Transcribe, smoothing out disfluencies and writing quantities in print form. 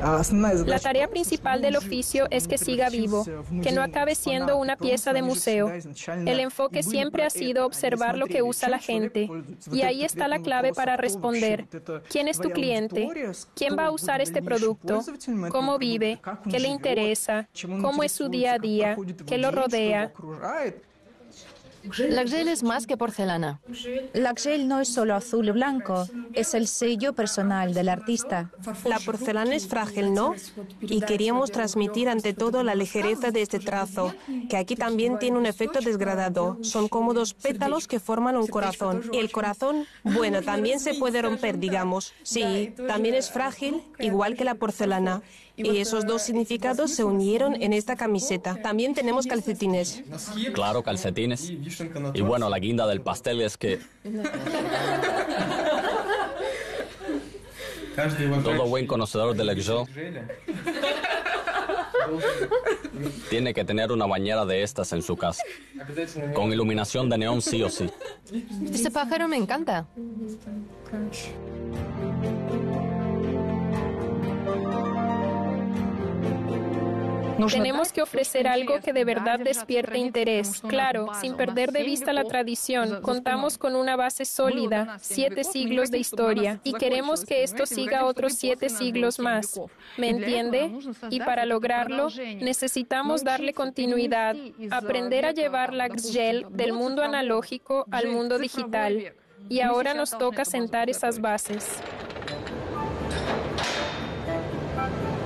La tarea principal del oficio es que siga vivo, que no acabe siendo una pieza de museo. El enfoque siempre ha sido observar lo que usa la gente. Y ahí está la clave para responder. ¿Quién es tu cliente? ¿Quién va a usar este producto? ¿Cómo vive? ¿Qué le interesa? ¿Cómo es su día a día? ¿Qué lo rodea? Laxel es más que porcelana. Laxel no es solo azul y blanco, es el sello personal del artista. La porcelana es frágil, ¿no? Y queríamos transmitir ante todo la ligereza de este trazo, que aquí también tiene un efecto desgradado. Son como dos pétalos que forman un corazón. Y el corazón, bueno, también se puede romper, digamos. Sí, también es frágil, igual que la porcelana. Y esos dos significados se unieron en esta camiseta. También tenemos calcetines. Claro, calcetines. Y bueno, la guinda del pastel es que todo buen conocedor del Exo tiene que tener una bañera de estas en su casa, con iluminación de neón sí o sí. Este pájaro me encanta. Tenemos que ofrecer algo que de verdad despierte interés. Claro, sin perder de vista la tradición, contamos con una base sólida, 7 siglos de historia, y queremos que esto siga otros 7 siglos más. ¿Me entiende? Y para lograrlo, necesitamos darle continuidad, aprender a llevar Laxgel del mundo analógico al mundo digital. Y ahora nos toca sentar esas bases.